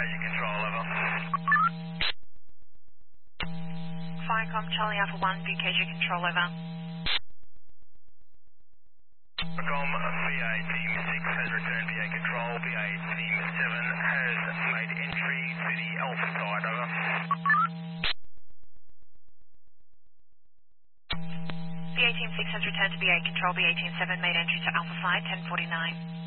Control, over. Firecom Charlie Alpha 1, VKG Control, over. Firecom, BA Team 6 has returned BA Control. BA Team 7 has made entry to the Alpha side, over. BA Team 6 has returned to BA Control. BA Team 7 made entry to Alpha side, 1049.